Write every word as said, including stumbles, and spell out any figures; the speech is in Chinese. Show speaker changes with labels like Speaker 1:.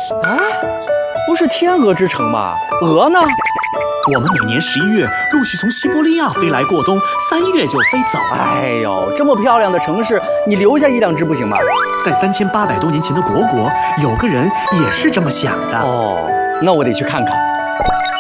Speaker 1: 啊，不是天鹅之城吗？鹅呢？
Speaker 2: 我们每年十一月陆续从西伯利亚飞来过冬，三月就飞走了。
Speaker 1: 哎呦，这么漂亮的城市，你留下一两只不行吗？
Speaker 2: 在三千八百多年前的虢国，有个人也是这么想的。
Speaker 1: 哦，那我得去看看。